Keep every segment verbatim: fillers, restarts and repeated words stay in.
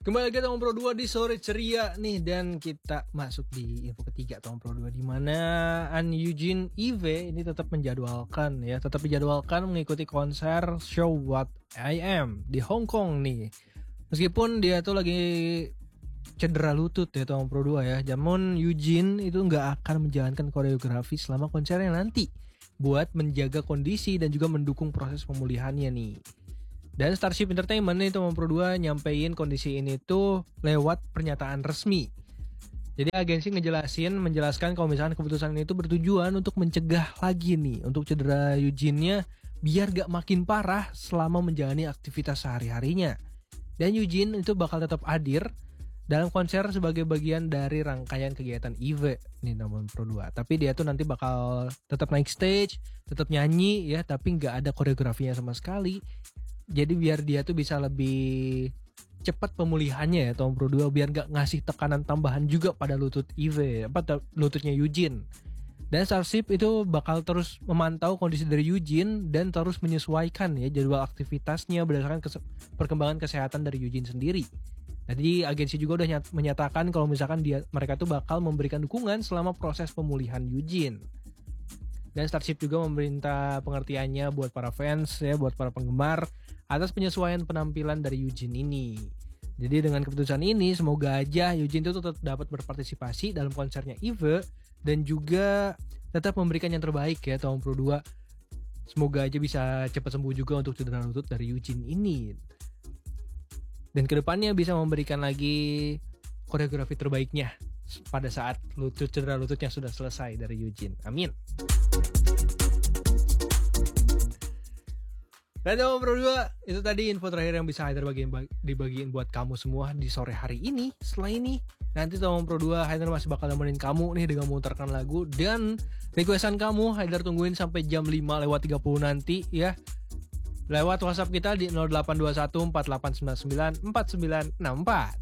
Kembali lagi Tomang Pro dua di sore ceria nih, dan kita masuk di info ketiga Tomang Pro dua, di mana An Eugene Eve ini tetap menjadwalkan ya, tetap dijadwalkan mengikuti konser Show What I Am di Hong Kong nih. Meskipun dia tuh lagi cedera lutut ya Tomang Pro dua ya, namun Eugene itu nggak akan menjalankan koreografi selama konsernya nanti buat menjaga kondisi dan juga mendukung proses pemulihannya nih. Dan Starship Entertainment nih Tomang Pro dua nyampein kondisi ini tuh lewat pernyataan resmi. Jadi agensi ngejelasin, menjelaskan kalau misalkan keputusan ini tuh bertujuan untuk mencegah lagi nih untuk cedera Eugene-nya biar gak makin parah selama menjalani aktivitas sehari-harinya. Dan Eugene itu bakal tetap hadir dalam konser sebagai bagian dari rangkaian kegiatan E V E nih Tomang Pro dua. Tapi dia tuh nanti bakal tetap naik stage, tetap nyanyi ya, tapi gak ada koreografinya sama sekali. Jadi biar dia tuh bisa lebih cepat pemulihannya ya Tomang Pro dua, biar gak ngasih tekanan tambahan juga pada lutut Eve, apa lututnya Eugene. Dan Starship itu bakal terus memantau kondisi dari Eugene dan terus menyesuaikan ya jadwal aktivitasnya berdasarkan kes- perkembangan kesehatan dari Eugene sendiri. Jadi agensi juga udah menyatakan kalau misalkan dia mereka tuh bakal memberikan dukungan selama proses pemulihan Eugene. Dan Starship juga meminta pengertiannya buat para fans ya, buat para penggemar atas penyesuaian penampilan dari Eugene ini. Jadi dengan keputusan ini semoga aja Eugene itu tetap dapat berpartisipasi dalam konsernya E V E dan juga tetap memberikan yang terbaik ya Tomang Pro dua. Semoga aja bisa cepat sembuh juga untuk cedera lutut dari Eugene ini. Dan kedepannya bisa memberikan lagi koreografi terbaiknya pada saat lutut cedera lututnya sudah selesai dari Eugene. Amin. Dan Tomang Pro dua, itu tadi info terakhir yang bisa Haider bagiin, dibagiin buat kamu semua di sore hari ini. Setelah ini, nanti Tomang Pro dua Haider masih bakal nemenin kamu nih dengan memutarkan lagu. Dan requestan kamu Haider tungguin sampai jam lima lewat tiga puluh nanti ya. Lewat WhatsApp kita di nol delapan dua satu empat delapan sembilan sembilan empat sembilan enam empat.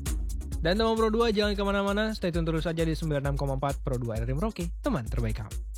Dan Tomang Pro dua jangan kemana-mana, stay tune terus aja di sembilan puluh enam koma empat Pro dua R R M Roke, teman terbaik kamu.